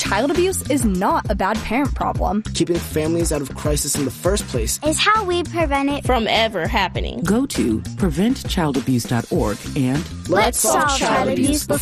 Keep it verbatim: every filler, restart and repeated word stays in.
child abuse is not a bad parent problem. Keeping families out of crisis in the first place is how we prevent it from ever happening. Go to prevent child abuse dot org and let's solve child abuse before